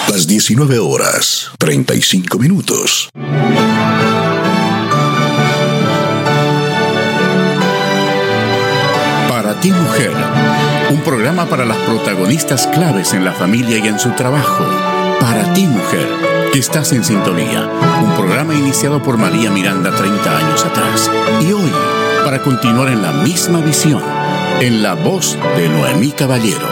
Las 19:35. Para ti, mujer, un programa para las protagonistas claves en la familia y en su trabajo. Para ti, mujer, que estás en sintonía. Un programa iniciado por María Miranda 30 años atrás. Y hoy, para continuar en la misma visión, en la voz de Noemí Caballero.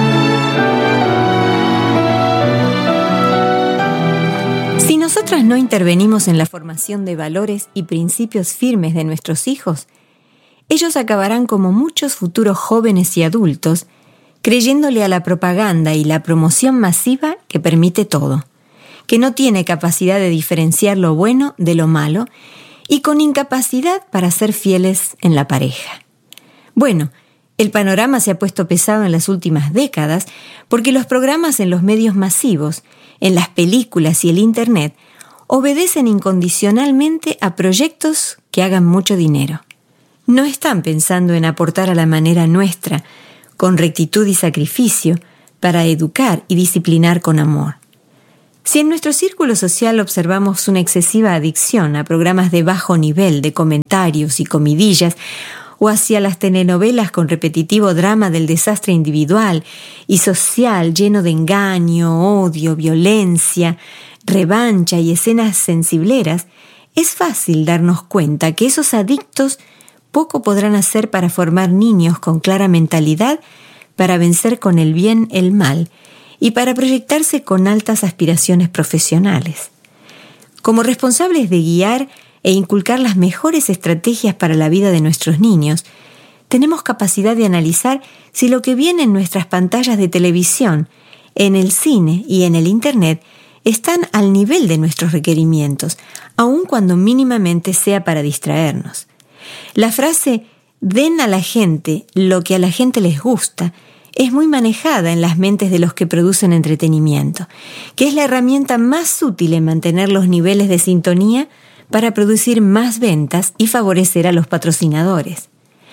Si nosotras no intervenimos en la formación de valores y principios firmes de nuestros hijos, ellos acabarán como muchos futuros jóvenes y adultos, creyéndole a la propaganda y la promoción masiva que permite todo, que no tiene capacidad de diferenciar lo bueno de lo malo y con incapacidad para ser fieles en la pareja. Bueno, el panorama se ha puesto pesado en las últimas décadas porque los programas en los medios masivos, en las películas y el Internet, obedecen incondicionalmente a proyectos que hagan mucho dinero. No están pensando en aportar a la manera nuestra, con rectitud y sacrificio, para educar y disciplinar con amor. Si en nuestro círculo social observamos una excesiva adicción a programas de bajo nivel de comentarios y comidillas, o hacia las telenovelas con repetitivo drama del desastre individual y social lleno de engaño, odio, violencia, revancha y escenas sensibleras, es fácil darnos cuenta que esos adictos poco podrán hacer para formar niños con clara mentalidad, para vencer con el bien el mal y para proyectarse con altas aspiraciones profesionales. Como responsables de guiar e inculcar las mejores estrategias para la vida de nuestros niños, tenemos capacidad de analizar si lo que viene en nuestras pantallas de televisión, en el cine y en el Internet están al nivel de nuestros requerimientos, aun cuando mínimamente sea para distraernos. La frase «den a la gente lo que a la gente les gusta» es muy manejada en las mentes de los que producen entretenimiento, que es la herramienta más útil en mantener los niveles de sintonía para producir más ventas y favorecer a los patrocinadores.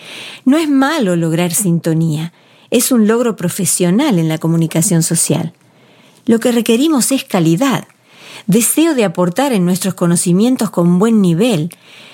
No es malo lograr sintonía, es un logro profesional en la comunicación social. Lo que requerimos es calidad, deseo de aportar en nuestros conocimientos con buen nivel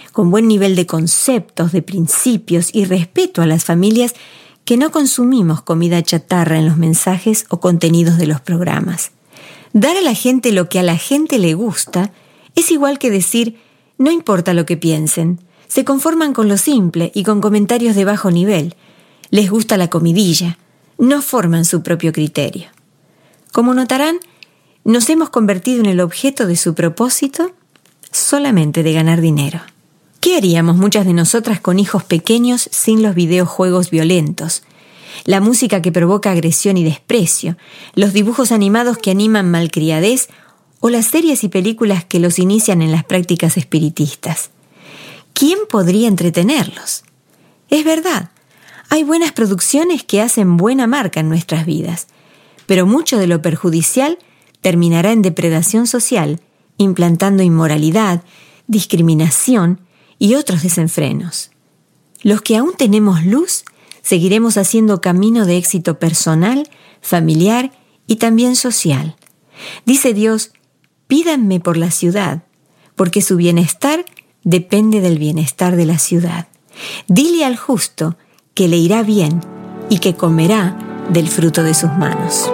de conceptos, de principios y respeto a las familias que no consumimos comida chatarra en los mensajes o contenidos de los programas. Dar a la gente lo que a la gente le gusta es igual que decir, no importa lo que piensen, se conforman con lo simple y con comentarios de bajo nivel. Les gusta la comidilla, no forman su propio criterio. Como notarán, nos hemos convertido en el objeto de su propósito solamente de ganar dinero. ¿Qué haríamos muchas de nosotras con hijos pequeños sin los videojuegos violentos? La música que provoca agresión y desprecio, los dibujos animados que animan malcriadez o las series y películas que los inician en las prácticas espiritistas. ¿Quién podría entretenerlos? Es verdad, hay buenas producciones que hacen buena marca en nuestras vidas, pero mucho de lo perjudicial terminará en depredación social, implantando inmoralidad, discriminación y otros desenfrenos. Los que aún tenemos luz, seguiremos haciendo camino de éxito personal, familiar y también social. Dice Dios, pídanme por la ciudad, porque su bienestar depende del bienestar de la ciudad. Dile al justo que le irá bien y que comerá del fruto de sus manos.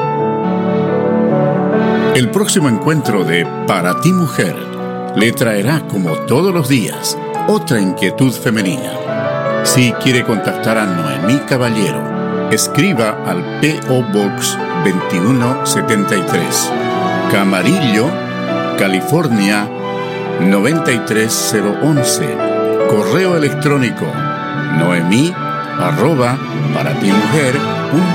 El próximo encuentro de Para ti, mujer, le traerá, como todos los días, otra inquietud femenina. Si quiere contactar a Noemí Caballero, escriba al P.O. Box 2173, Camarillo, California 93011. Correo electrónico noemi@paratimujer.com.